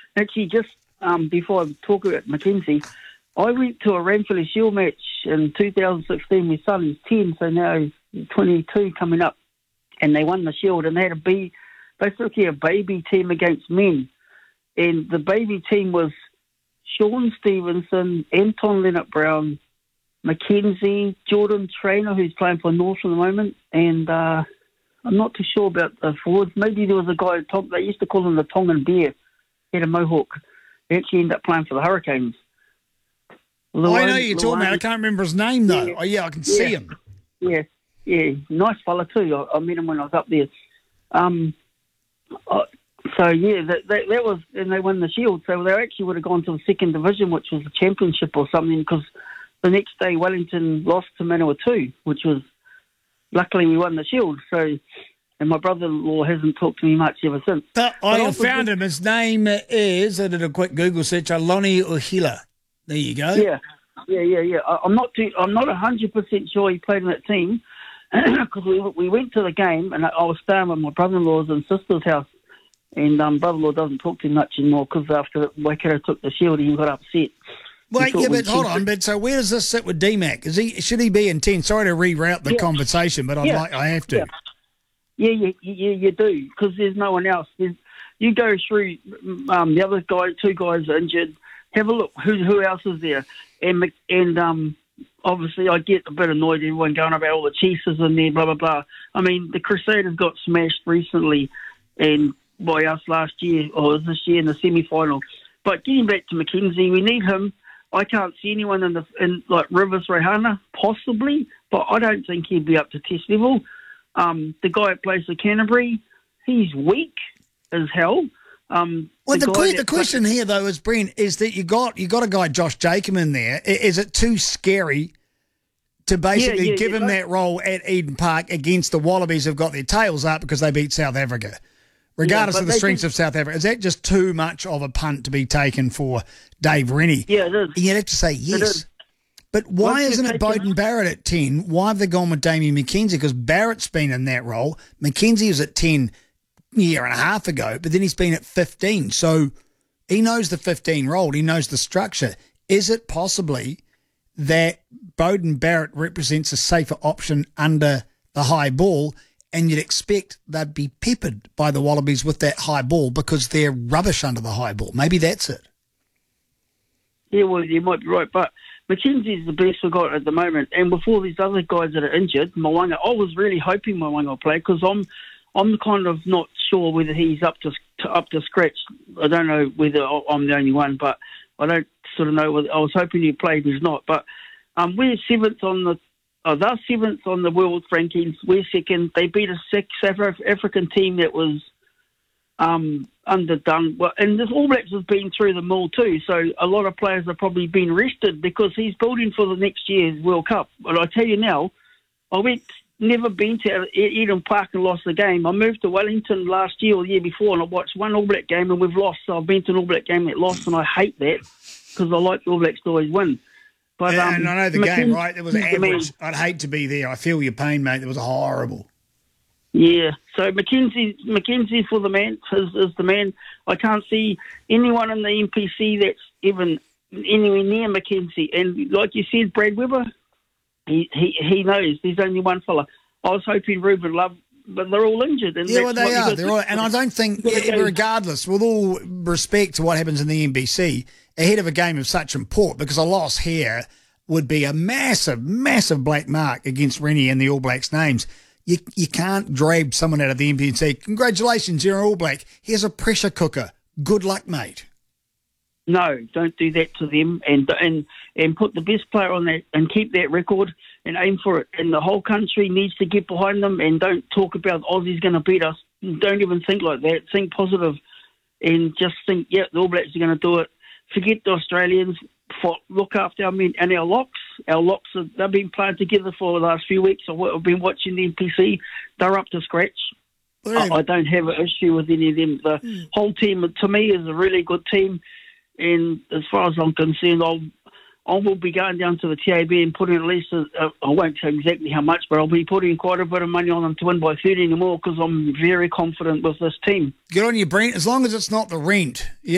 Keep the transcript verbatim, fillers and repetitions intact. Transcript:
actually, just um, before I talk about Mackenzie, I went to a Ranfurly Shield match in two thousand sixteen. My son is ten, so now he's twenty-two coming up, and they won the Shield, and they had a B, basically a baby team against men, and the baby team was Sean Stevenson, Anton Leonard-Brown, Mackenzie, Jordan Trainer, who's playing for North at the moment, and uh, I'm not too sure about the forwards. Maybe there was a guy, they used to call him the Tongan Bear, he had a mohawk. He actually ended up playing for the Hurricanes. Oh, I know you're talking about. I can't remember his name, though. Yeah. Oh, yeah, I can yeah. see him. Yeah, yeah, nice fella, too. I, I met him when I was up there. Um, uh, so, yeah, that, that, that was, and they won the Shield, so they actually would have gone to the second division, which was the championship or something, because the next day Wellington lost to Manawatu, which was, luckily we won the Shield, so... And my brother-in-law hasn't talked to me much ever since. But I have found him. His name is, I did a quick Google search, Aloni Uhila. There you go. Yeah, yeah, yeah, yeah. I, I'm not too, I'm not one hundred percent sure he played in that team because we we went to the game and I, I was staying with my brother-in-law's and sister's house, and um, brother-in-law doesn't talk to me much anymore because after Waikato took the Shield, he got upset. Wait, yeah, but hold on. But so where does this sit with D Mac? Is he should he be in ten? Sorry to reroute the yeah. conversation, but I'd yeah. like I have to. Yeah. Yeah, you, you, you do, because there's no one else. There's, you go through um, the other guy, two guys are injured. Have a look, who who else is there? And and um, obviously I get a bit annoyed, everyone going about all the Chiefs in there, blah, blah, blah. I mean, the Crusaders got smashed recently and by us last year, or this year in the semi-final. But getting back to Mackenzie, we need him. I can't see anyone in, the in like Rivers Rehana, possibly, but I don't think he'd be up to test level. Um, the guy that plays for Canterbury, he's weak as hell. Um, well, the, the, que- the question here, though, is, Brent, is that you got you got a guy, Josh Jacob, in there. Is it too scary to basically yeah, yeah, give yeah, him that role at Eden Park against the Wallabies who've got their tails up because they beat South Africa? Regardless yeah, of the strengths can... of South Africa, is that just too much of a punt to be taken for Dave Rennie? Yeah, it is. You'd have to say yes. But why Once isn't it Beauden Barrett at ten? Why have they gone with Damien McKenzie? Because Barrett's been in that role. McKenzie was at ten a year and a half ago, but then he's been at fifteen. So he knows the fifteen role. He knows the structure. Is it possibly that Beauden Barrett represents a safer option under the high ball, and you'd expect they'd be peppered by the Wallabies with that high ball because they're rubbish under the high ball? Maybe that's it. Yeah, well, you might be right, but Mackenzie's the best we've got at the moment, and with all these other guys that are injured, Mo'unga, I was really hoping Mo'unga will play because I'm, I'm kind of not sure whether he's up to up to scratch. I don't know whether I'm the only one, but I don't sort of know whether I was hoping he'd play. He's not, but um, we're seventh on the, oh, they're seventh on the world rankings. We're second. They beat a South African team that was um, underdone. Well, and the All Blacks has been through the mill too, so a lot of players have probably been rested because he's building for the next year's World Cup. But I tell you now, I went, never been to Eden Park and lost the game. I moved to Wellington last year or the year before, and I watched one All Black game and we've lost. So I've been to an All Black game that lost, and I hate that because I like the All Blacks to always win. But yeah, um, and I know the McKenzie, game, right? It was average. I'd hate to be there. I feel your pain, mate. It was horrible. Yeah, so Mackenzie, Mackenzie for the man is, is the man. I can't see anyone in the N P C that's even anywhere near Mackenzie. And like you said, Brad Weber, he he, he knows. There's only one fella. I was hoping Ruben Love, but they're all injured. And yeah, well, they are. They're all, and I don't think, regardless, with all respect to what happens in the N B C, ahead of a game of such import, because a loss here would be a massive, massive black mark against Rennie and the All Blacks' names. You you can't drag someone out of the N B C and say, congratulations, you're an All Black. Here's a pressure cooker. Good luck, mate. No, don't do that to them, and and and put the best player on that and keep that record and aim for it. And the whole country needs to get behind them and don't talk about Aussies going to beat us. Don't even think like that. Think positive and just think, yeah, the All Blacks are going to do it. Forget the Australians. For, look after our men and our locks. Our locks, are, they've been playing together for the last few weeks. I've been watching the N P C. They're up to scratch. I, I don't have an issue with any of them. The mm. whole team, to me, is a really good team. And as far as I'm concerned, I'll, I will be going down to the T A B and putting at least, a, a, I won't say exactly how much, but I'll be putting quite a bit of money on them to win by thirty anymore because I'm very confident with this team. Good on you, Brent. As long as it's not the rent.